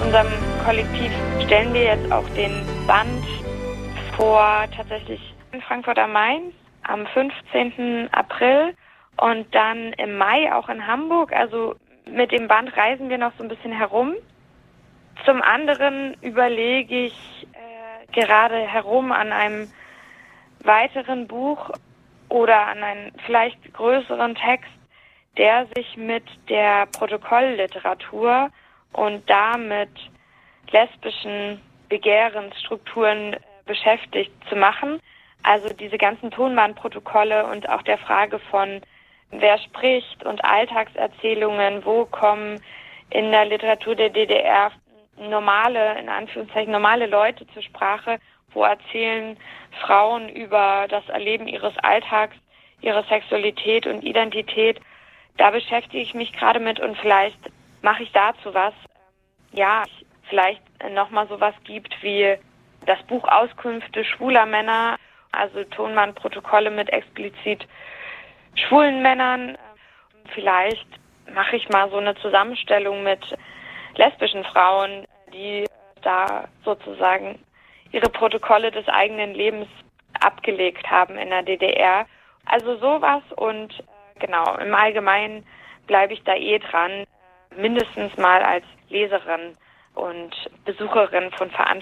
unserem Kollektiv stellen wir jetzt auch den Band vor, tatsächlich in Frankfurt am Main am 15. April und dann im Mai auch in Hamburg. Also mit dem Band reisen wir noch so ein bisschen herum. Zum anderen überlege ich gerade herum an einem weiteren Buch oder an einen vielleicht größeren Text, der sich mit der Protokollliteratur und damit lesbischen Begehrensstrukturen beschäftigt zu machen. Also diese ganzen Tonbandprotokolle und auch der Frage von, wer spricht und Alltagserzählungen, wo kommen in der Literatur der DDR normale, in Anführungszeichen normale Leute zur Sprache, wo erzählen Frauen über das Erleben ihres Alltags, ihre Sexualität und Identität. Da beschäftige ich mich gerade mit und vielleicht mache ich dazu was. Ja, vielleicht nochmal sowas gibt wie das Buch Auskünfte schwuler Männer, also Tonbandprotokolle mit explizit schwulen Männern. Vielleicht mache ich mal so eine Zusammenstellung mit lesbischen Frauen, die da sozusagen ihre Protokolle des eigenen Lebens abgelegt haben in der DDR. Also sowas und genau, im Allgemeinen bleibe ich da dran, mindestens mal als Leserin und Besucherin von Veranstaltungen